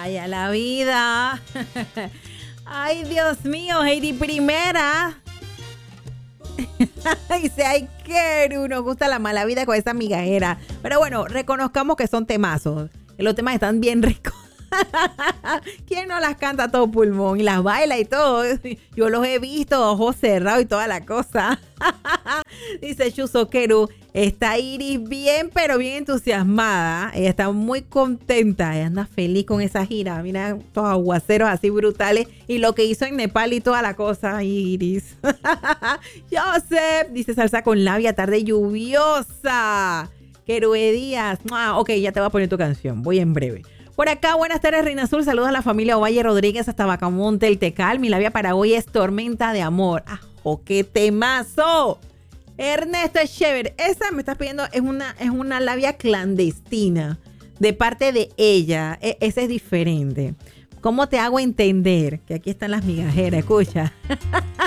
Vaya la vida. Ay, Dios mío, Heidi Primera. Dice, ay, Keru, nos gusta la mala vida con esa migajera. Pero bueno, reconozcamos que son temazos. Que los temas están bien ricos. ¿Quién no las canta a todo pulmón y las baila y todo? Yo los he visto, ojos cerrados y toda la cosa. Dice Chuzo Keru, está Iris bien, pero bien entusiasmada. Ella está muy contenta. Ella anda feliz con esa gira. Mira, estos aguaceros así brutales. Y lo que hizo en Nepal y toda la cosa, Iris. Joseph, dice salsa con labia, tarde lluviosa. Keru Díaz. Ok, ya te voy a poner tu canción. Voy en breve. Por acá, buenas tardes, Reina Azul. Saludos a la familia Ovalle Rodríguez hasta Bacamonte, El Tecal. Mi labia para hoy es Tormenta de Amor. ¡Ajo, qué temazo! Ernesto es chévere. Esa me estás pidiendo, es una labia clandestina de parte de ella. Esa es diferente. ¿Cómo te hago entender? Que aquí están las migajeras, escucha.